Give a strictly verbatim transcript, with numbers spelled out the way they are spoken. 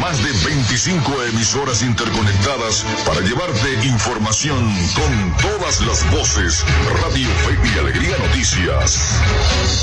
más de veinticinco emisoras interconectadas para llevarte información con todas las voces. Radio Fe y Alegría Noticias.